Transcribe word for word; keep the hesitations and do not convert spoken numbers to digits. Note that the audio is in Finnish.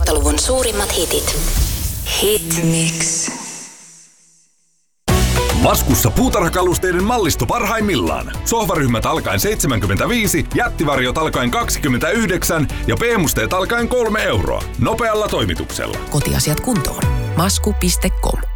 kaksituhattaluvun suurimmat hitit. Hitmix. Maskussa puutarhakalusteiden mallisto parhaimmillaan. Sohvaryhmät alkaen seitsemänkymmentäviisi, jättivarjot alkaen kaksikymmentäyhdeksän ja P-musteet alkaen kolme euroa. Nopealla toimituksella. Kotiasiat kuntoon. Masku piste com.